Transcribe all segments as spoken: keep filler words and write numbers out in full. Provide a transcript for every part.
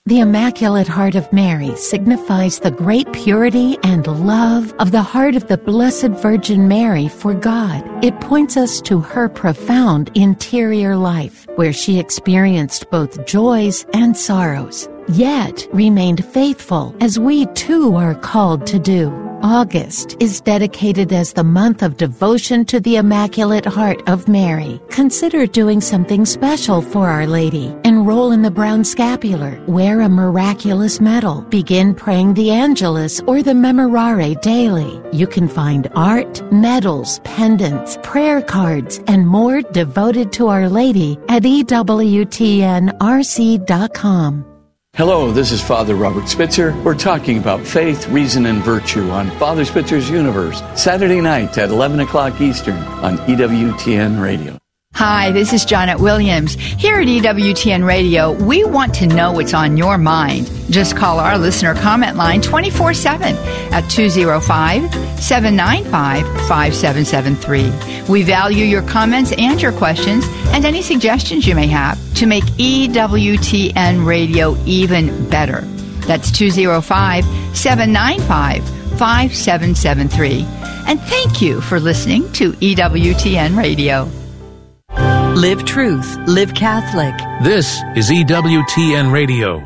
The Immaculate Heart of Mary signifies the great purity and love of the heart of the Blessed Virgin Mary for God. It points us to her profound interior life, where she experienced both joys and sorrows, yet remained faithful, as we too are called to do. August is dedicated as the month of devotion to the Immaculate Heart of Mary. Consider doing something special for Our Lady. Enroll in the Brown Scapular. Wear a miraculous medal. Begin praying the Angelus or the Memorare daily. You can find art, medals, pendants, prayer cards, and more devoted to Our Lady at E W T N R C dot com. Hello, this is Father Robert Spitzer. We're talking about faith, reason, and virtue on Father Spitzer's Universe, Saturday night at eleven o'clock Eastern on E W T N Radio. Hi, this is Janet Williams. Here at E W T N Radio, we want to know what's on your mind. Just call our listener comment line twenty-four seven at two oh five, seven nine five, five seven seven three. We value your comments and your questions and any suggestions you may have to make E W T N Radio even better. That's two oh five, seven nine five, five seven seven three. And thank you for listening to E W T N Radio. Live truth, live Catholic. This is E W T N Radio.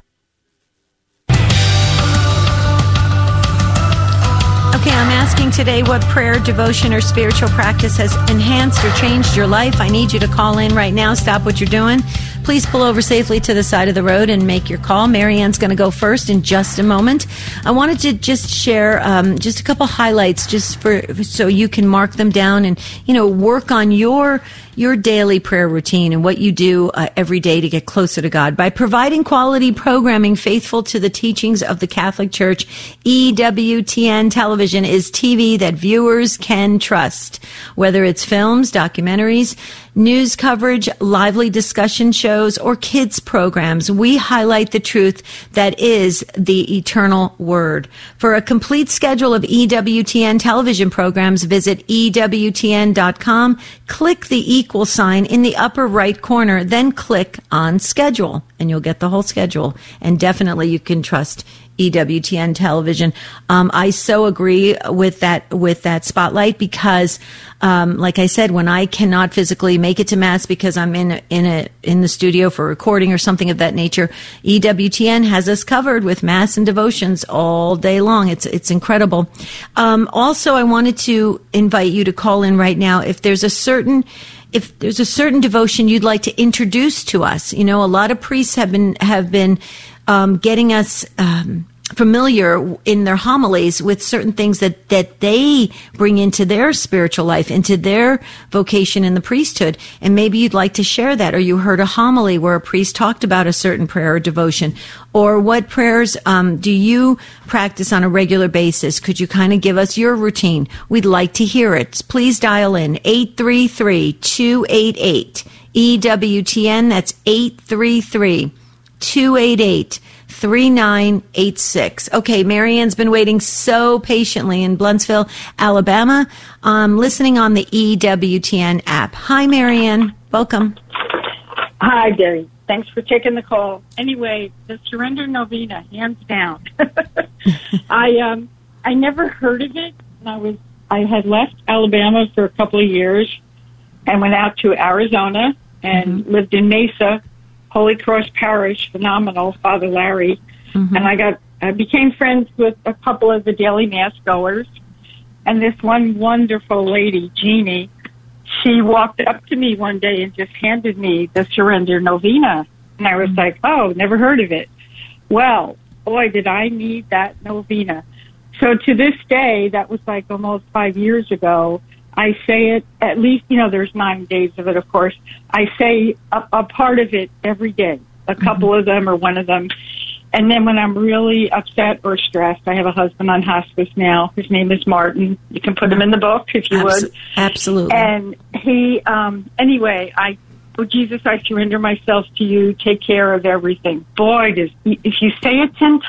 Okay, I'm asking today what prayer, devotion, or spiritual practice has enhanced or changed your life. I need you to call in right now. Stop what you're doing. Please pull over safely to the side of the road and make your call. Marianne's going to go first in just a moment. I wanted to just share um, just a couple highlights just for so you can mark them down and, you know, work on your your daily prayer routine and what you do uh, every day to get closer to God. By providing quality programming faithful to the teachings of the Catholic Church, E W T N Television is T V that viewers can trust. Whether it's films, documentaries, news coverage, lively discussion shows, or kids programs, we highlight the truth that is the eternal Word. For a complete schedule of E W T N television programs, visit E W T N dot com, click the equal sign in the upper right corner, then click on schedule, and you'll get the whole schedule. And definitely you can trust E W T N television. Um, I so agree with that, with that spotlight because, um, like I said, when I cannot physically make it to Mass because I'm in, a, in a, in the studio for recording or something of that nature, E W T N has us covered with Mass and devotions all day long. It's, it's incredible. Um, also, I wanted to invite you to call in right now if there's a certain, if there's a certain devotion you'd like to introduce to us. You know, a lot of priests have been, have been, Um, getting us um, familiar in their homilies with certain things that, that they bring into their spiritual life, into their vocation in the priesthood. And maybe you'd like to share that, or you heard a homily where a priest talked about a certain prayer or devotion. Or what prayers um, do you practice on a regular basis? Could you kind of give us your routine? We'd like to hear it. Please dial in eight three three, two eight eight, E W T N. That's eight three three, two eight eight, three nine eight six. Okay, Marianne's been waiting so patiently in Blunsville, Alabama, um, listening on the E W T N app. Hi, Marianne. Welcome. Hi, Gary. Thanks for taking the call. Anyway, the Surrender Novena, hands down. I um I never heard of it. And I was I had left Alabama for a couple of years and went out to Arizona and mm-hmm. lived in Mesa. Holy Cross Parish, phenomenal, Father Larry. Mm-hmm. And I got, I became friends with a couple of the daily Mass goers. And this one wonderful lady, Jeannie, she walked up to me one day and just handed me the Surrender Novena. And I was mm-hmm. like, oh, never heard of it. Well, boy, did I need that novena. So to this day, that was like almost five years ago, I say it, at least, you know, there's nine days of it, of course. I say a, a part of it every day, a couple mm-hmm. of them or one of them. And then when I'm really upset or stressed, I have a husband on hospice now. His name is Martin. You can put him in the book if you Abs- would. Absolutely. And he, um, anyway, I, oh, Jesus, I surrender myself to you. Take care of everything. Boy, does, if you say it ten times,